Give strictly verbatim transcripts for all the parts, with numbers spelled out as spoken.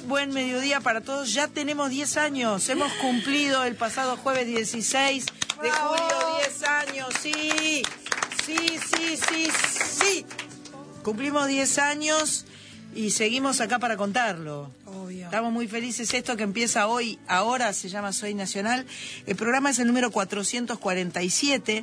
buen mediodía para todos. Ya tenemos diez años. Hemos cumplido el pasado jueves dieciséis de julio diez años. Sí, sí, sí, sí, sí. Cumplimos diez años y seguimos acá para contarlo. Obvio. Estamos muy felices. Esto que empieza hoy, ahora, se llama Soy Nacional. El programa es el número cuatrocientos cuarenta y siete.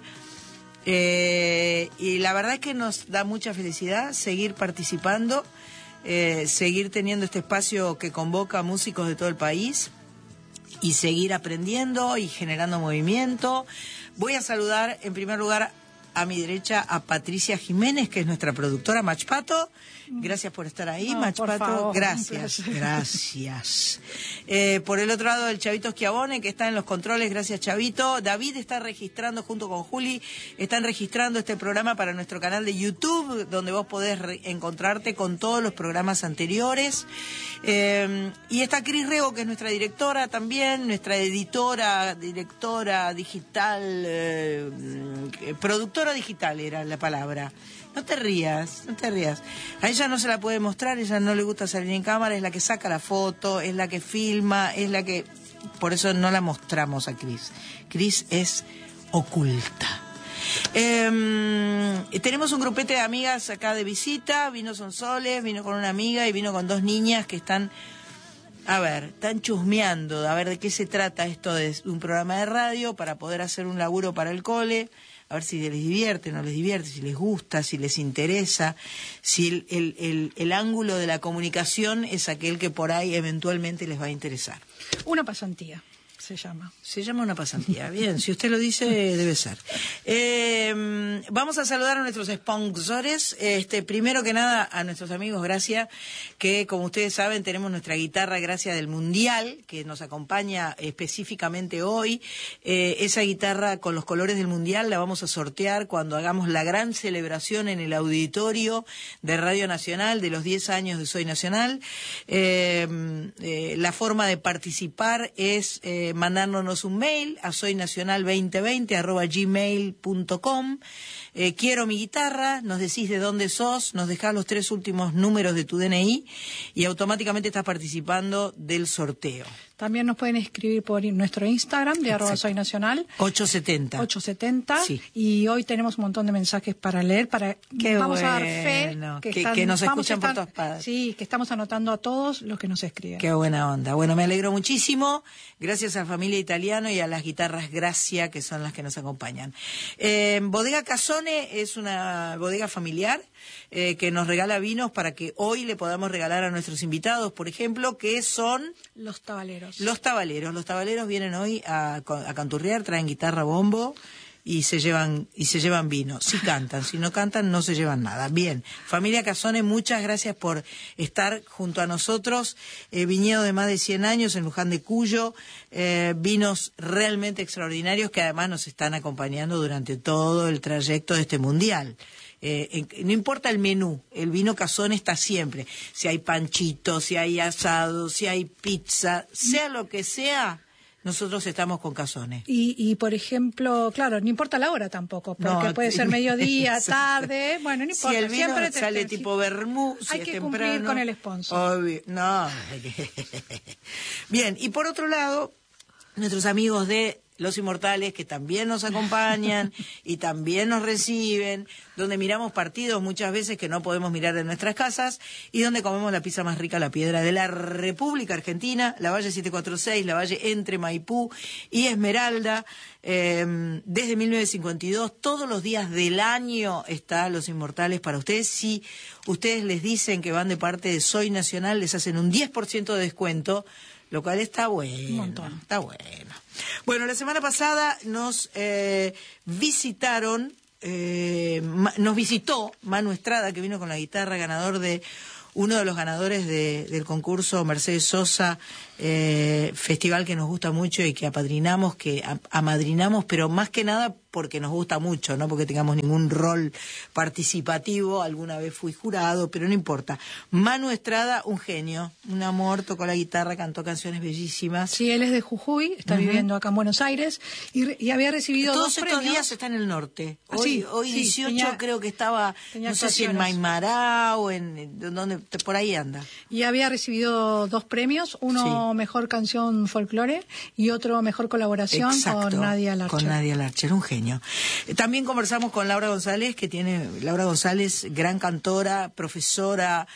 Eh, y la verdad es que nos da mucha felicidad seguir participando, eh, seguir teniendo este espacio que convoca a músicos de todo el país y seguir aprendiendo y generando movimiento. Voy a saludar en primer lugar a mi derecha a Patricia Jiménez, que es nuestra productora. Machpato, gracias por estar ahí. No, Machpato, por favor, gracias, gracias. Eh, por el otro lado, el Chavito Schiavone, que está en los controles, gracias Chavito. David está registrando junto con Juli, están registrando este programa para nuestro canal de YouTube, donde vos podés encontrarte con todos los programas anteriores. Eh, y está Cris Rego, que es nuestra directora también, nuestra editora, directora digital, eh, productora digital era la palabra. No te rías, no te rías. A ella no se la puede mostrar, ella no le gusta salir en cámara, es la que saca la foto, es la que filma, es la que... Por eso no la mostramos a Cris. Cris es oculta. Eh, tenemos un grupete de amigas acá de visita, vino Sonsoles, vino con una amiga y vino con dos niñas que están... A ver, están chusmeando, a ver de qué se trata esto de un programa de radio para poder hacer un laburo para el cole, a ver si les divierte, no les divierte, si les gusta, si les interesa, si el, el, el, el ángulo de la comunicación es aquel que por ahí eventualmente les va a interesar. Una pasantía se llama. Se llama una pasantía. Bien, si usted lo dice, debe ser. Eh, vamos a saludar a nuestros sponsores. Este, primero que nada, a nuestros amigos Gracia, que como ustedes saben, tenemos nuestra guitarra Gracia del Mundial, que nos acompaña específicamente hoy. Eh, esa guitarra con los colores del Mundial la vamos a sortear cuando hagamos la gran celebración en el auditorio de Radio Nacional de los diez años de Soy Nacional. Eh, eh, la forma de participar es... Eh, mandándonos un mail a soynacional veinte veinte arroba gmail punto com. Eh, quiero mi guitarra, nos decís de dónde sos, nos dejás los tres últimos números de tu D N I y automáticamente estás participando del sorteo. También nos pueden escribir por nuestro Instagram de arroba soy nacional. ochocientos setenta. ochocientos setenta. Sí. Y hoy tenemos un montón de mensajes para leer. Para Qué vamos bueno, a dar fe que, que, están, que nos vamos escuchan estar, por todas partes. Sí, que estamos anotando a todos los que nos escriben. Qué buena onda. Bueno, me alegro muchísimo. Gracias a la familia Italiano y a las guitarras Gracia, que son las que nos acompañan. Eh, Bodega Casone es una bodega familiar eh, que nos regala vinos para que hoy le podamos regalar a nuestros invitados, por ejemplo, que son... Los tabaleros. Los tabaleros. Los tabaleros vienen hoy a, a canturrear, traen guitarra, bombo y se llevan y se llevan vino. Si cantan, si no cantan no se llevan nada. Bien, familia Casone, muchas gracias por estar junto a nosotros. Eh, viñedo de más de cien años en Luján de Cuyo, eh, vinos realmente extraordinarios que además nos están acompañando durante todo el trayecto de este mundial. Eh, en, no importa el menú, el vino Casone está siempre. Si hay panchito, si hay asado, si hay pizza, sea lo que sea, nosotros estamos con Casone. Y, y por ejemplo, claro, no importa la hora tampoco, porque no, puede ser mediodía, tarde, bueno, no importa. Si el vino siempre te, sale te, tipo vermú, si hay es que temprano, cumplir con el sponsor. Obvio, no. Bien, y por otro lado, nuestros amigos de Los Inmortales, que también nos acompañan y también nos reciben, donde miramos partidos muchas veces que no podemos mirar en nuestras casas y donde comemos la pizza más rica, La Piedra, de la República Argentina, La Valle setecientos cuarenta y seis, La Valle entre Maipú y Esmeralda. Eh, desde mil novecientos cincuenta y dos, todos los días del año está Los Inmortales para ustedes. Si ustedes les dicen que van de parte de Soy Nacional, les hacen un diez por ciento de descuento, lo cual está bueno. Un montón. Está bueno. Bueno, la semana pasada nos eh, visitaron, eh, ma, nos visitó Manu Estrada, que vino con la guitarra, ganador de uno de los ganadores de, del concurso Mercedes Sosa, eh, festival que nos gusta mucho y que apadrinamos, que a, amadrinamos, pero más que nada porque nos gusta mucho, no porque tengamos ningún rol participativo. Alguna vez fui jurado, pero no importa. Manu Estrada, un genio, un amor, tocó la guitarra, cantó canciones bellísimas. Sí, él es de Jujuy, está uh-huh. viviendo acá en Buenos Aires y, y había recibido Todos dos estos premios. días está en el norte. Hoy, ah, sí, hoy sí, dieciocho tenía, creo que estaba, no sé si en Maimará o en donde, por ahí anda. Y había recibido dos premios, uno sí. mejor canción folclore y otro mejor colaboración. Exacto, con Nadia Larcher. Con Nadia Larcher, un genio. También conversamos con Laura González, que tiene, Laura González, gran cantora, profesora,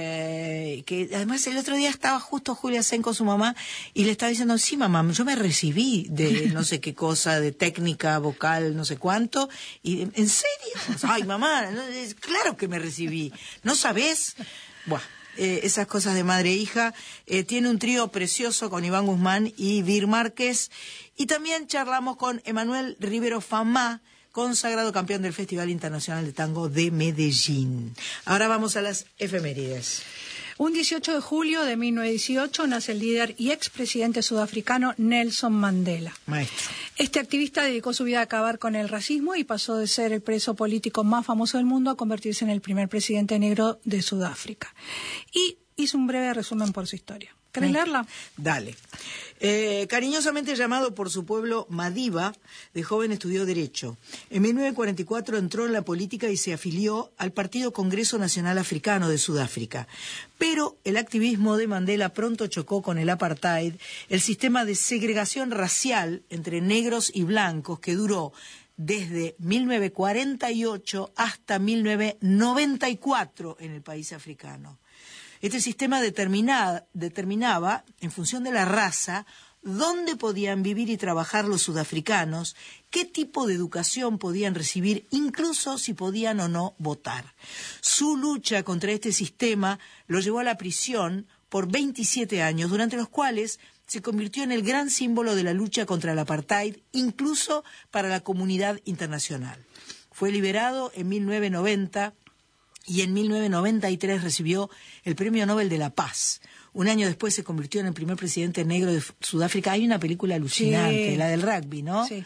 eh, que además el otro día estaba justo Julia Sen con su mamá y le estaba diciendo, sí mamá, yo me recibí de no sé qué cosa, de técnica vocal, no sé cuánto, y ¿en serio? Ay mamá, claro que me recibí, ¿no sabés? Buah. Eh, esas cosas de madre e hija. Eh, tiene un trío precioso con Iván Guzmán y Vir Márquez. Y también charlamos con Emanuel Rivero Famá, consagrado campeón del Festival Internacional de Tango de Medellín. Ahora vamos a las efemérides. Un dieciocho de julio de mil novecientos dieciocho nace el líder y expresidente sudafricano Nelson Mandela. Maestro. Este activista dedicó su vida a acabar con el racismo y pasó de ser el preso político más famoso del mundo a convertirse en el primer presidente negro de Sudáfrica. Y hizo un breve resumen por su historia. ¿Querés leerla? Dale. Eh, cariñosamente llamado por su pueblo Madiba, de joven estudió Derecho. En mil novecientos cuarenta y cuatro entró en la política y se afilió al Partido Congreso Nacional Africano de Sudáfrica. Pero el activismo de Mandela pronto chocó con el apartheid, el sistema de segregación racial entre negros y blancos que duró desde mil novecientos cuarenta y ocho hasta mil novecientos noventa y cuatro en el país africano. Este sistema determinaba, determinaba, en función de la raza, dónde podían vivir y trabajar los sudafricanos, qué tipo de educación podían recibir, incluso si podían o no votar. Su lucha contra este sistema lo llevó a la prisión por veintisiete años, durante los cuales se convirtió en el gran símbolo de la lucha contra el apartheid, incluso para la comunidad internacional. Fue liberado en mil novecientos noventa y en mil novecientos noventa y tres recibió el Premio Nobel de la Paz. Un año después se convirtió en el primer presidente negro de Sudáfrica. Hay una película alucinante, sí. La del rugby, ¿no? Sí.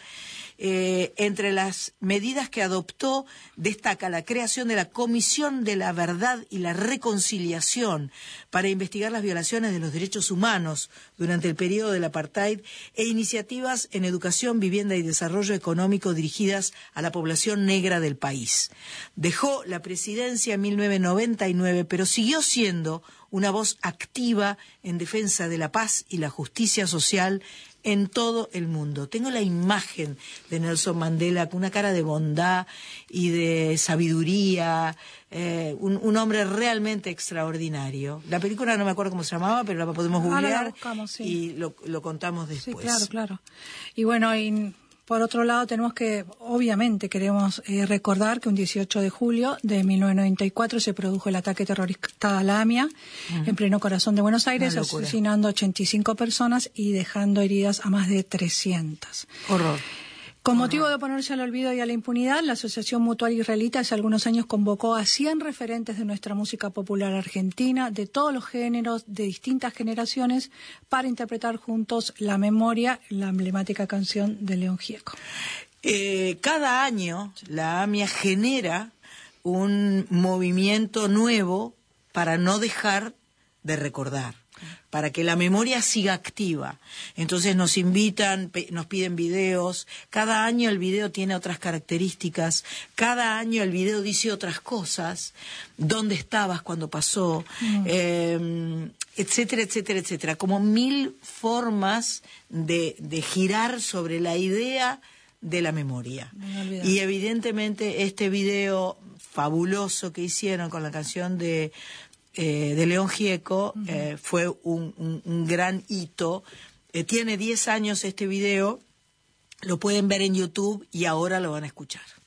Eh, entre las medidas que adoptó destaca la creación de la Comisión de la Verdad y la Reconciliación para investigar las violaciones de los derechos humanos durante el periodo del apartheid e iniciativas en educación, vivienda y desarrollo económico dirigidas a la población negra del país. Dejó la presidencia en mil novecientos noventa y nueve, pero siguió siendo una voz activa en defensa de la paz y la justicia social en todo el mundo. Tengo la imagen de Nelson Mandela con una cara de bondad y de sabiduría, eh, un, un hombre realmente extraordinario. La película no me acuerdo cómo se llamaba, pero la podemos googlear. La buscamos, sí. Y lo, lo contamos después. Sí, claro, claro. Y bueno, y por otro lado tenemos que, obviamente queremos eh, recordar que un dieciocho de julio de mil novecientos noventa y cuatro se produjo el ataque terrorista a la AMIA uh-huh. en pleno corazón de Buenos Aires, asesinando a ochenta y cinco personas y dejando heridas a más de trescientas. Horror. Con motivo de oponerse al olvido y a la impunidad, la Asociación Mutual Israelita hace algunos años convocó a cien referentes de nuestra música popular argentina, de todos los géneros, de distintas generaciones, para interpretar juntos La Memoria, la emblemática canción de León Gieco. Eh, cada año la AMIA genera un movimiento nuevo para no dejar de recordar, para que la memoria siga activa. Entonces nos invitan, nos piden videos. Cada año el video tiene otras características. Cada año el video dice otras cosas. ¿Dónde estabas cuando pasó? Mm. Eh, etcétera, etcétera, etcétera. Como mil formas de, de girar sobre la idea de la memoria. Y evidentemente este video fabuloso que hicieron con la canción de... Eh, de León Gieco uh-huh. eh, fue un, un, un gran hito. Eh, tiene diez años este video, lo pueden ver en YouTube y ahora lo van a escuchar.